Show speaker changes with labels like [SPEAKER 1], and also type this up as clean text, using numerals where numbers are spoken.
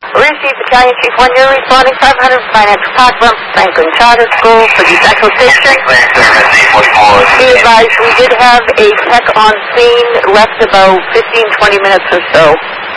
[SPEAKER 1] Receive Battalion Chief 1, you're responding 500 Financial Park from Franklin Charter School for the acquisition. Be advised, we did have a tech on scene, left about 15-20 minutes or so.